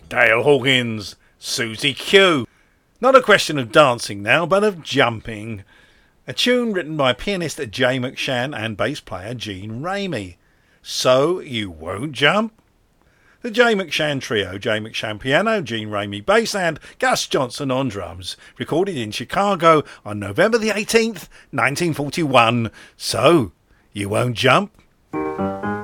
Dale Hawkins, Susie Q. Not a question of dancing now, but of jumping. A tune written by pianist Jay McShann and bass player Gene Ramey. So You Won't Jump? The Jay McShann Trio, Jay McShann piano, Gene Ramey bass and Gus Johnson on drums, recorded in Chicago on November the 18th, 1941. So You Won't Jump?